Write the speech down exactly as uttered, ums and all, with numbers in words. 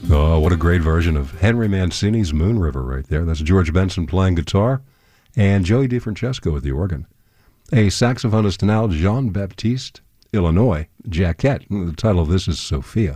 Oh, what a great version of Henry Mancini's Moon River right there. That's George Benson playing guitar and Joey DeFrancesco at the organ. A saxophonist now, Jean-Baptiste Illinois Jacquet. The title of this is Sophia.